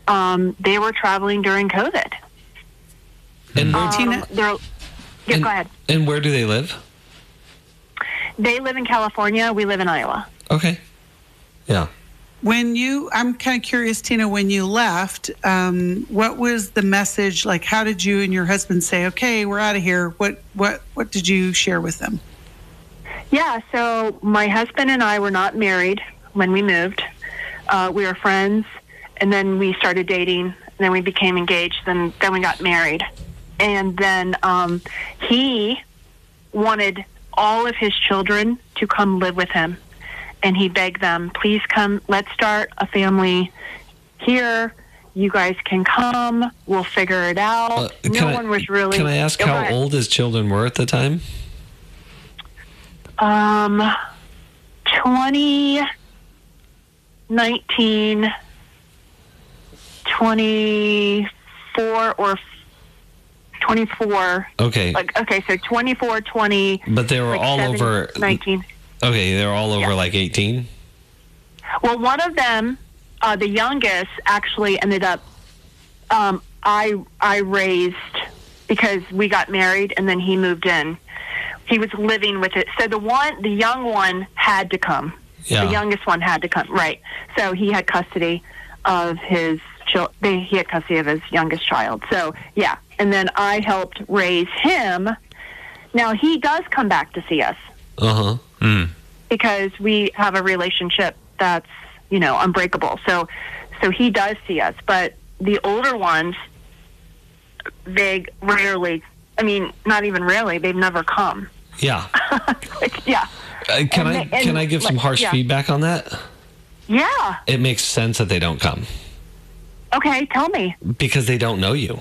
they were traveling during COVID. And Tina? Go ahead. And where do they live? They live in California. We live in Iowa. Okay. Yeah. I'm kind of curious, Tina, when you left, what was the message? Like, how did you and your husband say, okay, we're out of here? What did you share with them? Yeah, so my husband and I were not married when we moved. We were friends, and then we started dating, and then we became engaged, and then we got married. And then he wanted all of his children to come live with him. And he begged them, please come, let's start a family here. You guys can come. We'll figure it out. No one was really... Can I ask how old his children were at the time? 19, 24 or 24. Okay. So 24, 20. But they were all 7, over 19. Okay, they were all over like 18. Well, one of them, the youngest, actually ended up. I raised because we got married and then he moved in. He was living with it. So the young one had to come. Yeah. The youngest one had to come. Right. So he had custody of his youngest child. So yeah. And then I helped raise him. Now he does come back to see us. Uh-huh. Mm. Because we have a relationship that's, unbreakable. So he does see us. But the older ones, they rarely, not even rarely, they've never come. Yeah. Yeah. Can I give some harsh feedback on that? Yeah. It makes sense that they don't come. Okay, tell me. Because they don't know you.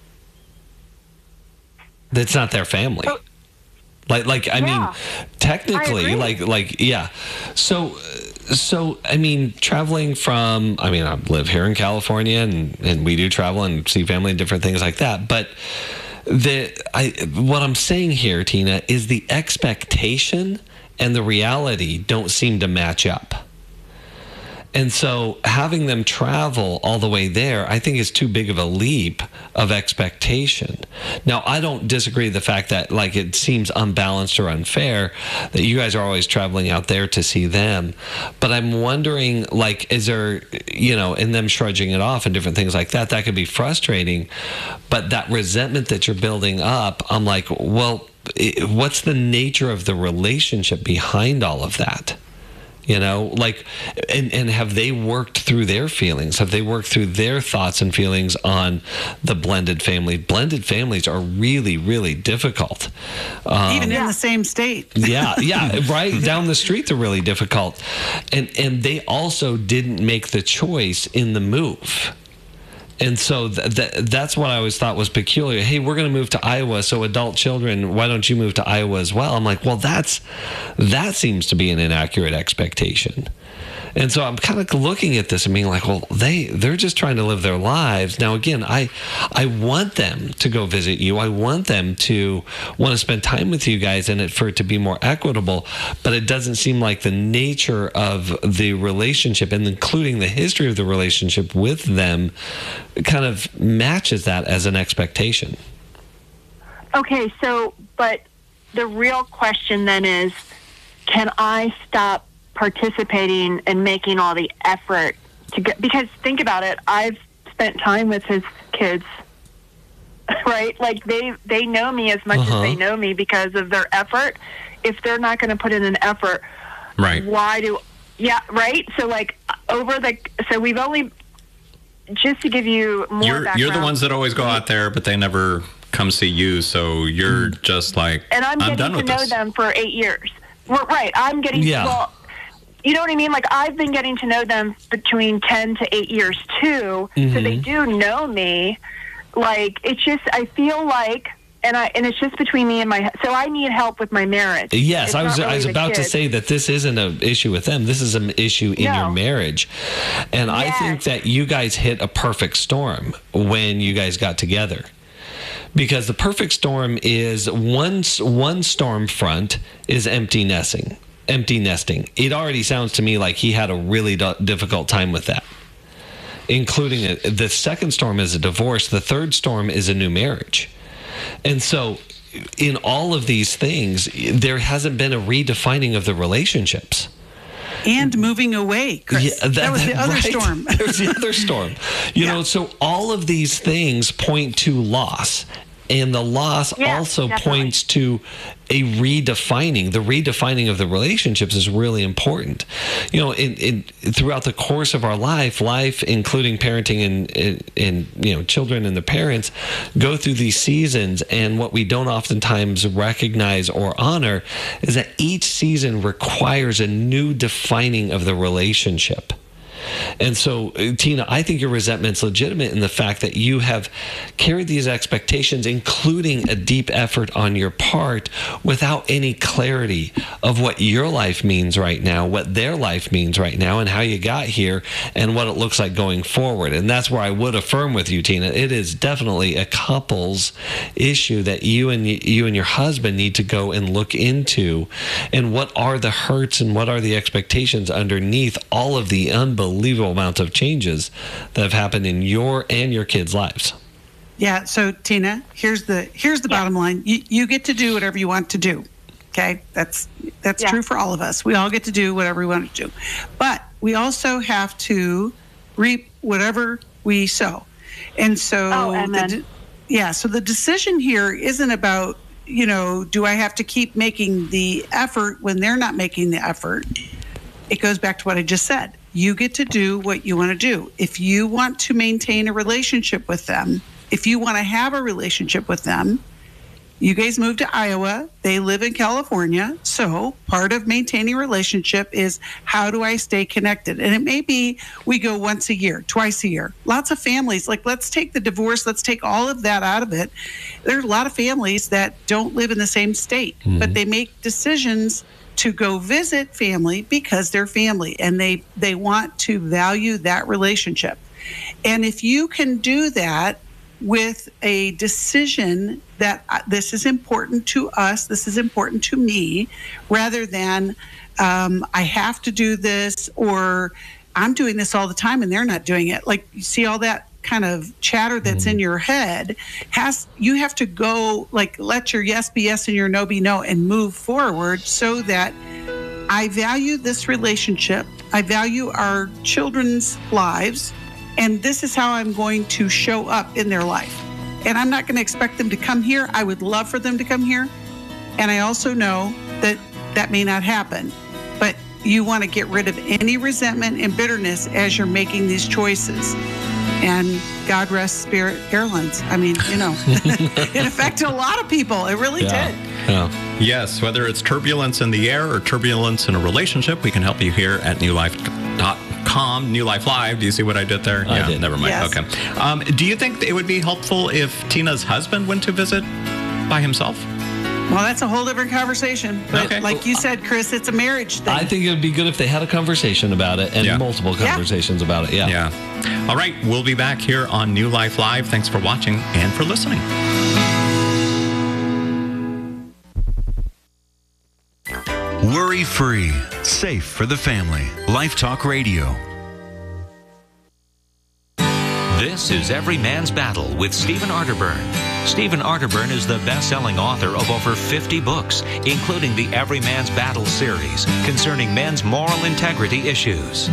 It's not their family. Technically, yeah. So, traveling from, I live here in California and we do travel and see family and different things like that. But what I'm saying here, Tina, is the expectation and the reality don't seem to match up. And so having them travel all the way there, I think is too big of a leap of expectation. Now, I don't disagree with the fact that it seems unbalanced or unfair that you guys are always traveling out there to see them. But I'm wondering, is there, in them shrugging it off and different things like that, that could be frustrating. But that resentment that you're building up, I'm like, well, what's the nature of the relationship behind all of that? And have they worked through their feelings? Have they worked through their thoughts and feelings on the blended family? Blended families are really, really difficult. Even in the same state. Yeah, right down the street, they're really difficult. And they also didn't make the choice in the move. And so that's what I always thought was peculiar. Hey, we're going to move to Iowa, so adult children, why don't you move to Iowa as well? I'm like, well, that seems to be an inaccurate expectation. And so I'm kind of looking at this and being like, well, they're just trying to live their lives. Now, again, I want them to go visit you. I want them to want to spend time with you guys and for it to be more equitable. But it doesn't seem like the nature of the relationship and including the history of the relationship with them kind of matches that as an expectation. Okay, but the real question then is, can I stop participating and making all the effort to get, because think about it, I've spent time with his kids, right? They know me as much as they know me because of their effort. If they're not going to put in an effort, right? Right? So so we've only, just to give you more background. You're the ones that always go out there, but they never come see you, so you're just like, and I'm getting to know them for 8 years. Right, I'm getting, well, you know what I mean? I've been getting to know them between 10 to 8 years, too. Mm-hmm. So they do know me. It's just, I feel like, and it's just between me and so I need help with my marriage. Yes, I was about to say that this isn't an issue with them. This is an issue in your marriage. And I think that you guys hit a perfect storm when you guys got together. Because the perfect storm is one storm front is empty nesting. It already sounds to me like he had a really difficult time with that. including the second storm is a divorce. The third storm is a new marriage. And so in all of these things, there hasn't been a redefining of the relationships. And moving away, Chris. Yeah, that was the other storm. There's the other storm. You know, so all of these things point to loss. And the loss also definitely points to a redefining. The redefining of the relationships is really important. You know, in throughout the course of our life, including parenting and you know, children and the parents, go through these seasons. And what we don't oftentimes recognize or honor is that each season requires a new defining of the relationship. And so, Tina, I think your resentment's legitimate in the fact that you have carried these expectations, including a deep effort on your part, without any clarity of what your life means right now, what their life means right now, and how you got here, and what it looks like going forward. And that's where I would affirm with you, Tina, it is definitely a couple's issue that you and your husband need to go and look into. And what are the hurts and what are the expectations underneath all of the unbelievable amount of changes that have happened in your and your kids' lives. Yeah. So Tina, here's the bottom line. You get to do whatever you want to do. Okay. That's true for all of us. We all get to do whatever we want to do, but we also have to reap whatever we sow. And so, so the decision here isn't about, you know, do I have to keep making the effort when they're not making the effort? It goes back to what I just said. You get to do what you want to do. If you want to maintain a relationship with them, if you want to have a relationship with them, you guys moved to Iowa. They live in California. So part of maintaining a relationship is, how do I stay connected? And it may be we go once a year, twice a year. Lots of families, like, let's take the divorce, let's take all of that out of it. There's a lot of families that don't live in the same state, but they make decisions to go visit family because they're family, and they want to value that relationship. And if you can do that with a decision that this is important to us, this is important to me, rather than I have to do this, or I'm doing this all the time and they're not doing it. Like, you see all that kind of chatter that's in your head, you have to go, like, let your yes be yes and your no be no, and move forward so that I value this relationship. I value our children's lives, and this is how I'm going to show up in their life. And I'm not going to expect them to come here. I would love for them to come here. And I also know that that may not happen, but you want to get rid of any resentment and bitterness as you're making these choices. And God rest Spirit Airlines. I mean, you know, it affected a lot of people. It really did. Yeah. Yes, whether it's turbulence in the air or turbulence in a relationship, we can help you here at newlife.com, New Life Live. Do you see what I did there? I did. Never mind. Yes. Okay. Do you think it would be helpful if Tina's husband went to visit by himself? Well, that's a whole different conversation. But like you said, Chris, it's a marriage thing. I think it would be good if they had a conversation about it, and multiple conversations about it. Yeah. All right. We'll be back here on New Life Live. Thanks for watching and for listening. Worry-free, safe for the family. Life Talk Radio. This is Every Man's Battle with Stephen Arterburn. Stephen Arterburn is the best-selling author of over 50 books, including the Every Man's Battle series concerning men's moral integrity issues.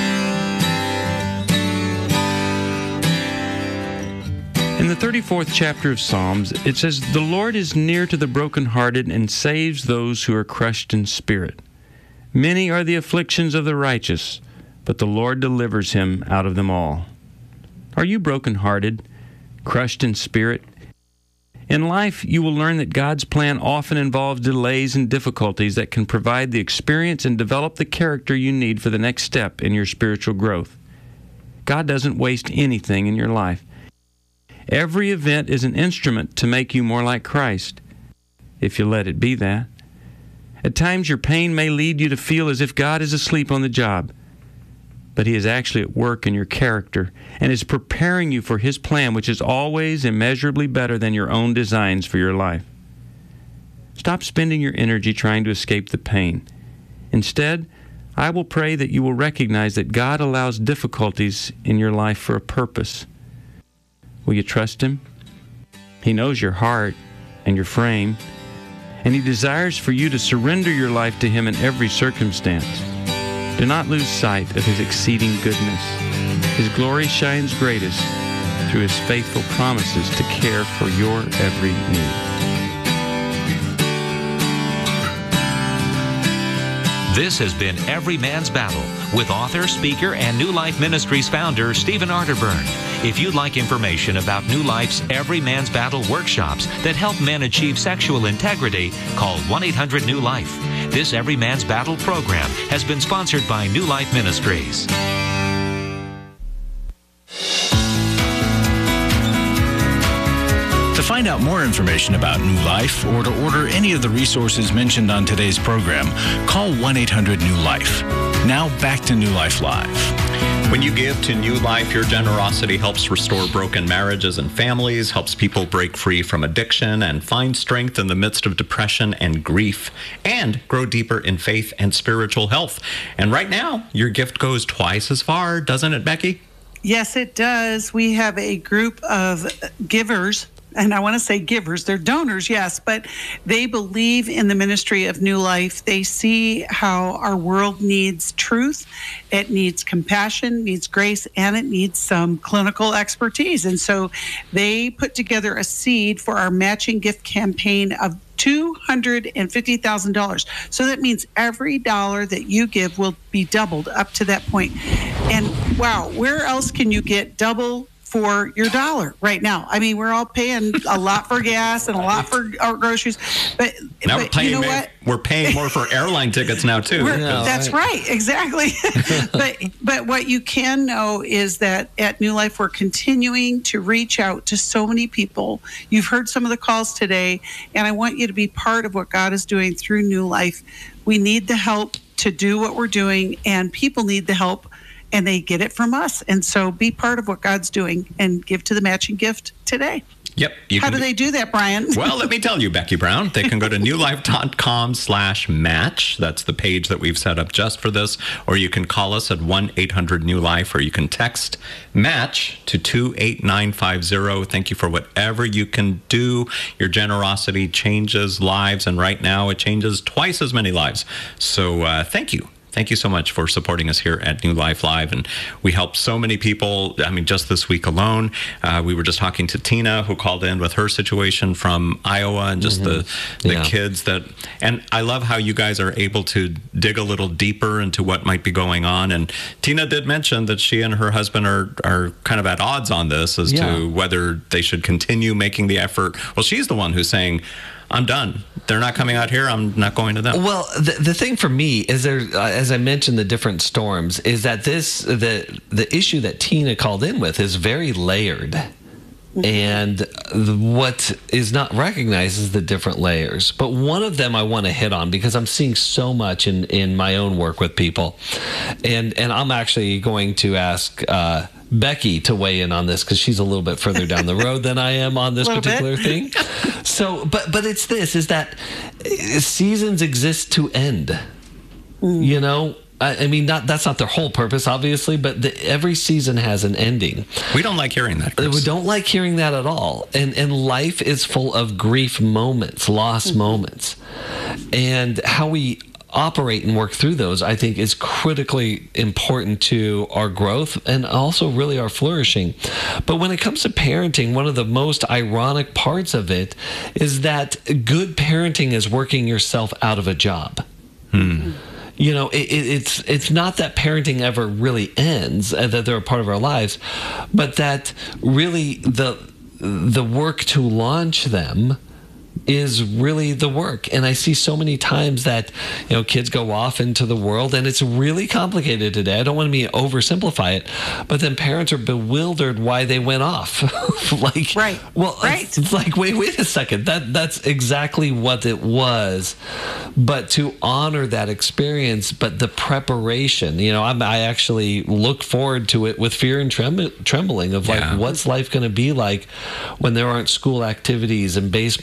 In the 34th chapter of Psalms, it says, "The Lord is near to the brokenhearted and saves those who are crushed in spirit. Many are the afflictions of the righteous, but the Lord delivers him out of them all." Are you brokenhearted, crushed in spirit? In life, you will learn that God's plan often involves delays and difficulties that can provide the experience and develop the character you need for the next step in your spiritual growth. God doesn't waste anything in your life. Every event is an instrument to make you more like Christ, if you let it be that. At times, your pain may lead you to feel as if God is asleep on the job, but He is actually at work in your character and is preparing you for His plan, which is always immeasurably better than your own designs for your life. Stop spending your energy trying to escape the pain. Instead, I will pray that you will recognize that God allows difficulties in your life for a purpose. Will you trust Him? He knows your heart and your frame, and He desires for you to surrender your life to Him in every circumstance. Do not lose sight of His exceeding goodness. His glory shines greatest through His faithful promises to care for your every need. This has been Every Man's Battle with author, speaker, and New Life Ministries founder Stephen Arterburn. If you'd like information about New Life's Every Man's Battle workshops that help men achieve sexual integrity, call 1-800-NEW-LIFE. This Every Man's Battle program has been sponsored by New Life Ministries. To find out more information about New Life or to order any of the resources mentioned on today's program, call 1-800-NEW-LIFE. Now back to New Life Live. When you give to New Life, your generosity helps restore broken marriages and families, helps people break free from addiction and find strength in the midst of depression and grief, and grow deeper in faith and spiritual health. And right now, your gift goes twice as far, doesn't it, Becky? Yes, it does. We have a group of givers. And I want to say givers, they're donors, yes, but they believe in the ministry of New Life. They see how our world needs truth, it needs compassion, needs grace, and it needs some clinical expertise. And so they put together a seed for our matching gift campaign of $250,000. So that means every dollar that you give will be doubled up to that point. And wow, where else can you get double for your dollar right now? I mean, we're all paying a lot for gas and a lot for our groceries, but now you know what? We're paying more for airline tickets now too. That's right, exactly. but what you can know is that at New Life, we're continuing to reach out to so many people. You've heard some of the calls today, and I want you to be part of what God is doing through New Life. We need the help to do what we're doing, and people need the help, and they get it from us. And so be part of what God's doing and give to the matching gift today. Yep. How do they do that, Brian? Well, let me tell you, Becky Brown. They can go to newlife.com/match. That's the page that we've set up just for this. Or you can call us at 1-800-NEW-LIFE, or you can text MATCH to 28950. Thank you for whatever you can do. Your generosity changes lives, and right now it changes twice as many lives. So thank you. Thank you so much for supporting us here at New Life Live. And we helped so many people. I mean, just this week alone, we were just talking to Tina, who called in with her situation from Iowa, and just the kids that, and I love how you guys are able to dig a little deeper into what might be going on. And Tina did mention that she and her husband are kind of at odds on this as to whether they should continue making the effort. Well, she's the one who's saying, I'm done. They're not coming out here. I'm not going to them. Well, the thing for me is there, as I mentioned, the different storms, is that the issue that Tina called in with is very layered. And what is not recognized is the different layers. But one of them I want to hit on, because I'm seeing so much in my own work with people. And I'm actually going to ask Becky to weigh in on this, because she's a little bit further down the road than I am on this particular thing. So, but it's this, is that seasons exist to end. You know, I mean, that's not their whole purpose, obviously, but every season has an ending. We don't like hearing that, Chris. We don't like hearing that at all. And life is full of grief moments, loss moments. And how we operate and work through those, I think, is critically important to our growth and also really our flourishing. But when it comes to parenting, one of the most ironic parts of it is that good parenting is working yourself out of a job. You know, it's not that parenting ever really ends, that they're a part of our lives, but that really the work to launch them is really the work. And I see so many times that, you know, kids go off into the world, and it's really complicated today. I don't want to oversimplify it, but then parents are bewildered why they went off. Like, right. Well, right. It's like, wait a second. That's exactly what it was. But to honor that experience, but the preparation, you know, I actually look forward to it with fear and trembling of like, what's life going to be like when there aren't school activities and baseball games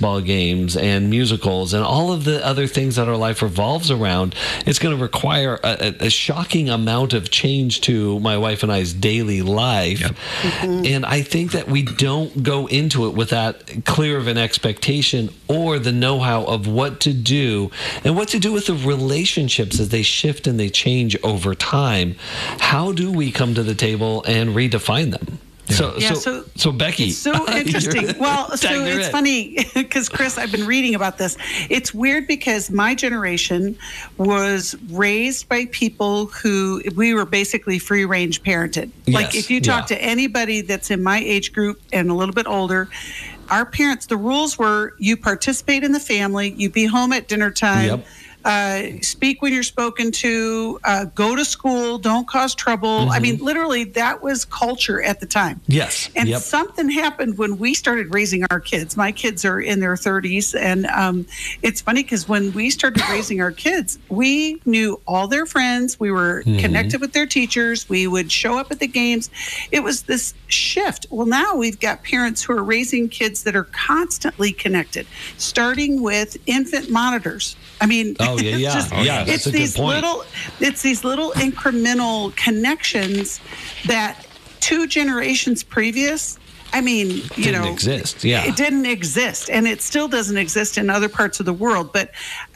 games and musicals and all of the other things that our life revolves around, it's going to require a shocking amount of change to my wife and I's daily life. Yep. And I think that we don't go into it with that clear of an expectation or the know-how of what to do and what to do with the relationships as they shift and they change over time. How do we come to the table and redefine them? So Becky, it's so interesting. Well, so it's in. funny because Chris, I've been reading about this. It's weird because my generation was raised by people who we were basically free range parented. Like if you talk to anybody that's in my age group and a little bit older, our parents, the rules were you participate in the family, you be home at dinner time. Speak when you're spoken to, go to school, don't cause trouble. I mean, literally, that was culture at the time. Yes. And something happened when we started raising our kids. My kids are in their 30s. And it's funny because when we started raising our kids, we knew all their friends. We were connected with their teachers. We would show up at the games. It was this shift. Well, now we've got parents who are raising kids that are constantly connected, starting with infant monitors. I mean, that's a good point. It's these little incremental connections that 2 generations previous, I mean, didn't exist. Yeah, it didn't exist, and it still doesn't exist in other parts of the world. But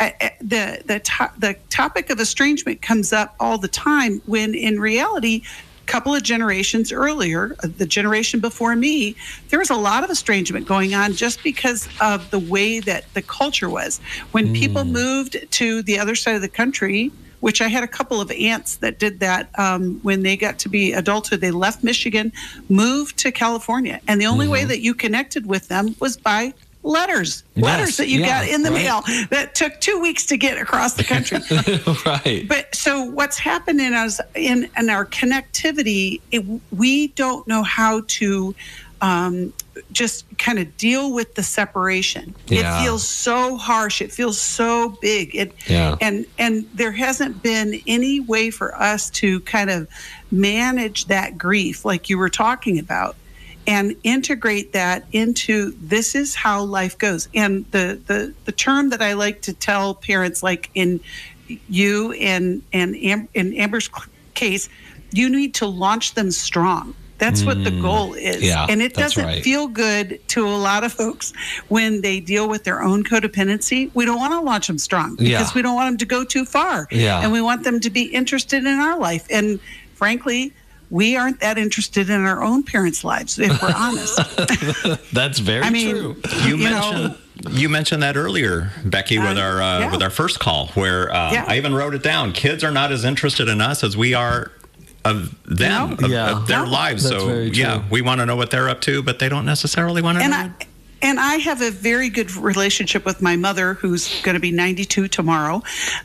the topic of estrangement comes up all the time when, in reality, couple of generations earlier, the generation before me, there was a lot of estrangement going on just because of the way that the culture was. When people moved to the other side of the country, which I had a couple of aunts that did that when they got to be adulthood, they left Michigan, moved to California. And the only way that you connected with them was by letters that you got in the mail that took 2 weeks to get across the country. Right. But so what's happened in us in our connectivity, we don't know how to just kind of deal with the separation. Yeah. It feels so harsh. It feels so big. And there hasn't been any way for us to kind of manage that grief like you were talking about, and integrate that into this is how life goes. And the term that I like to tell parents, like in you and in Amber's case, you need to launch them strong. That's what the goal is. Yeah, and it doesn't feel good to a lot of folks when they deal with their own codependency. We don't want to launch them strong because we don't want them to go too far. Yeah. And we want them to be interested in our life. And frankly, we aren't that interested in our own parents' lives, if we're honest. That's very true. You mentioned that earlier, Becky, with our first call, where I even wrote it down. Kids are not as interested in us as we are of them, of their lives. That's so we want to know what they're up to, but they don't necessarily want to know. And I have a very good relationship with my mother, who's going to be 92 tomorrow.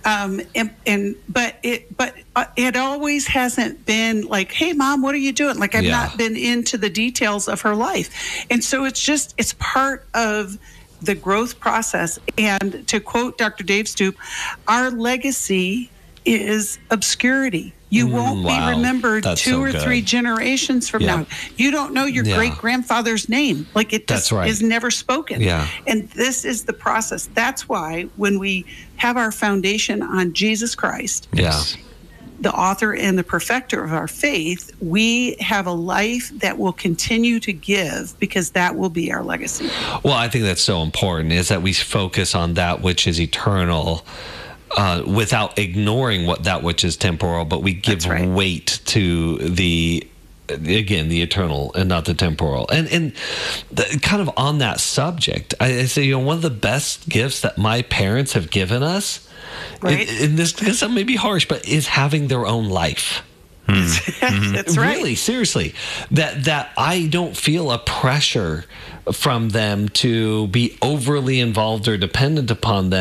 But it always hasn't been like, hey, Mom, what are you doing? Like, I've not been into the details of her life. And so it's part of the growth process. And to quote Dr. Dave Stoop, our legacy is obscurity. You won't be remembered two or three generations from now. You don't know your great-grandfather's name. Like, it just is never spoken. Yeah. And this is the process. That's why when we have our foundation on Jesus Christ, the author and the perfecter of our faith, we have a life that will continue to give, because that will be our legacy. Well, I think that's so important, is that we focus on that which is eternal, without ignoring that which is temporal, but we give weight to the eternal and not the temporal. And kind of on that subject, I say, one of the best gifts that my parents have given us, and this may be harsh, but is having their own life. That's right. Really, seriously, that I don't feel a pressure from them to be overly involved or dependent upon them,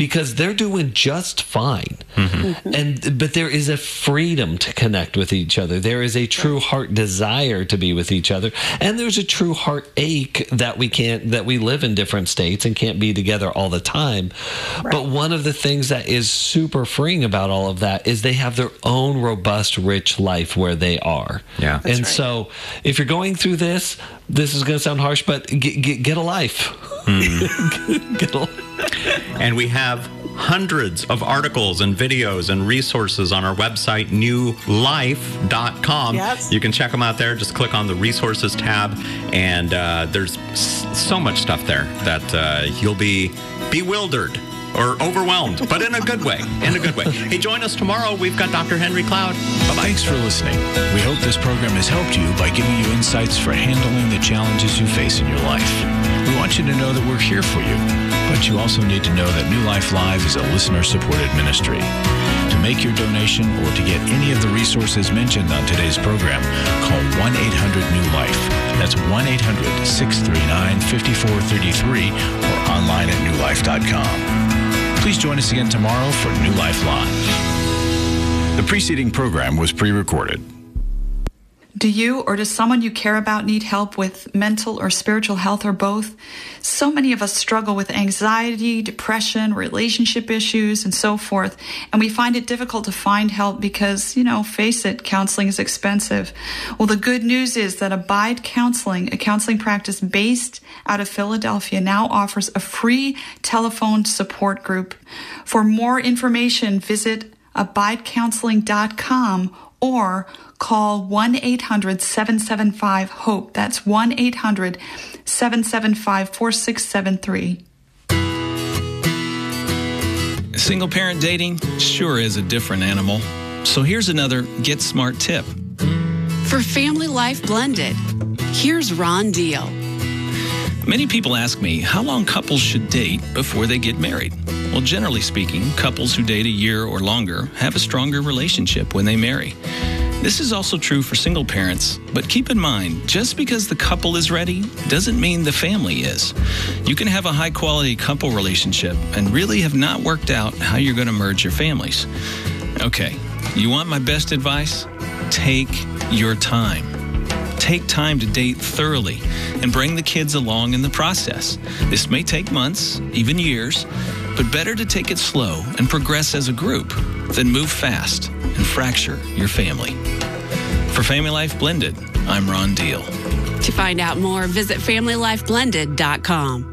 because they're doing just fine. But there is a freedom to connect with each other. There is a true heart desire to be with each other, and there's a true heart ache that we live in different states and can't be together all the time. But one of the things that is super freeing about all of that is they have their own robust, rich life where they are. Yeah. So if you're going through this is going to sound harsh, but get a life. Get a life. And we have hundreds of articles and videos and resources on our website, newlife.com. Yes. You can check them out there. Just click on the resources tab, and there's so much stuff there that you'll be bewildered or overwhelmed, but in a good way. Hey, join us tomorrow. We've got Dr. Henry Cloud. Bye-bye. Thanks for listening. We hope this program has helped you by giving you insights for handling the challenges you face in your life. We want you to know that we're here for you, but you also need to know that New Life Live is a listener-supported ministry. To make your donation or to get any of the resources mentioned on today's program, call 1-800-NEW-LIFE. That's 1-800-639-5433 or online at newlife.com. Please join us again tomorrow for New Life Live. The preceding program was pre-recorded. Do you or does someone you care about need help with mental or spiritual health or both? So many of us struggle with anxiety, depression, relationship issues, and so forth. And we find it difficult to find help because, face it, counseling is expensive. Well, the good news is that Abide Counseling, a counseling practice based out of Philadelphia, now offers a free telephone support group. For more information, visit abidecounseling.com or call 1-800-775-HOPE. That's 1-800-775-4673. Single parent dating sure is a different animal. So here's another Get Smart tip. For Family Life Blended, here's Ron Deal. Many people ask me how long couples should date before they get married. Well, generally speaking, couples who date a year or longer have a stronger relationship when they marry. This is also true for single parents, but keep in mind, just because the couple is ready doesn't mean the family is. You can have a high-quality couple relationship and really have not worked out how you're going to merge your families. Okay, you want my best advice? Take your time. Take time to date thoroughly and bring the kids along in the process. This may take months, even years, but better to take it slow and progress as a group than move fast and fracture your family. For Family Life Blended, I'm Ron Deal. To find out more, visit FamilyLifeBlended.com.